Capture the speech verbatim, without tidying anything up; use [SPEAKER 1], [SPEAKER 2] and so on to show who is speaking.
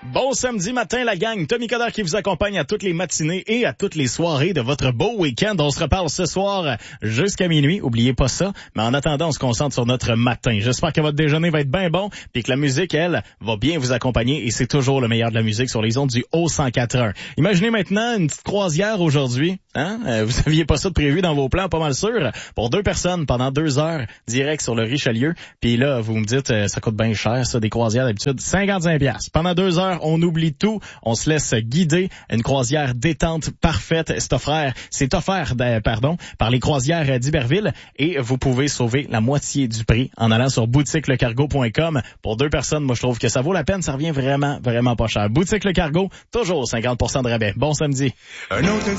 [SPEAKER 1] Bon samedi matin, la gang. Tommy Coderre qui vous accompagne à toutes les matinées et à toutes les soirées de votre beau week-end. On se reparle ce soir jusqu'à minuit. Oubliez pas ça. Mais en attendant, on se concentre sur notre matin. J'espère que votre déjeuner va être bien bon puis que la musique, elle, va bien vous accompagner. Et c'est toujours le meilleur de la musique sur les ondes du Haut cent quatre point un. Imaginez maintenant une petite croisière aujourd'hui. Hein? Euh, vous aviez pas ça de prévu dans vos plans, pas mal sûr. Pour deux personnes pendant deux heures, direct sur le Richelieu. Puis là, vous me dites, euh, ça coûte bien cher, ça, des croisières d'habitude. cinquante-cinq piastres. Pendant deux heures, on oublie tout, on se laisse guider, une croisière détente parfaite, c'est offert, c'est offert, pardon, par les croisières d'Iberville et vous pouvez sauver la moitié du prix en allant sur boutique le cargo point com. Pour deux personnes, moi je trouve que ça vaut la peine, ça revient vraiment, vraiment pas cher. Boutique Le Cargo, toujours cinquante pour cent de rabais. Bon samedi. Un autre